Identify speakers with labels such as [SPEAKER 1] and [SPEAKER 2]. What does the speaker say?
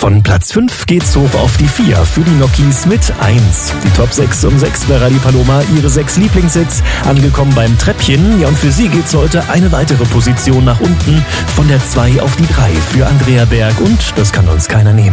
[SPEAKER 1] Von Platz 5 geht's hoch auf die 4 für die Nokis mit 1. Die Top 6 um 6 bei Radio Paloma, ihre 6 Lieblingshits, angekommen beim Treppchen. Ja, und für sie geht's heute eine weitere Position nach unten, von der 2 auf die 3 für Andrea Berg und das kann uns keiner nehmen.